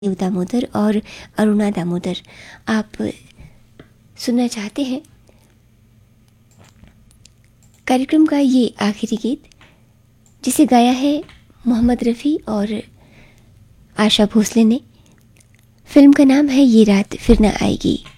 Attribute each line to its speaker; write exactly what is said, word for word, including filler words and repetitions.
Speaker 1: शिव दामोदर और अरुणा दामोदर आप सुनना चाहते हैं। कार्यक्रम का ये आखिरी गीत जिसे गाया है मोहम्मद रफ़ी और आशा भोसले ने। फिल्म का नाम है ये रात फिर न आएगी।